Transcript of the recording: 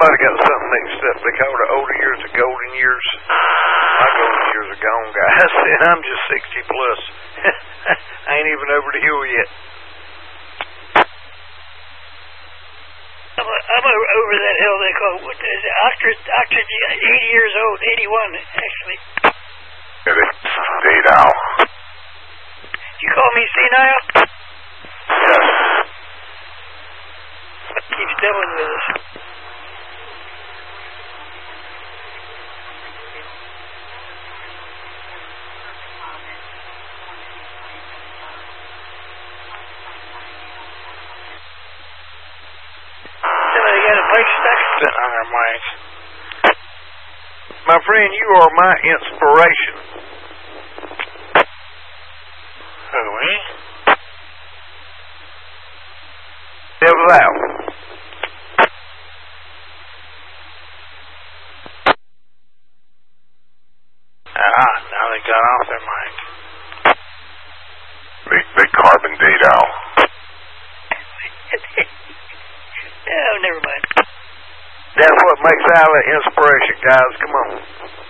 Somebody got something mixed up. They call the older years the golden years. My golden years are gone, guys, and I'm just 60 plus. I ain't even over the hill yet. I'm over that hill they call, what is it, Oxford, 80 years old, 81 actually. Senile. You call me senile? Yes. What keeps doubling with us? Somebody got a mic stuck? Sitting on their mic. My friend, you are my inspiration. Who, me? Devil's out. Now they got off their mic. They carbon date out. Oh, never mind. That's what makes Al an inspiration, guys. Come on.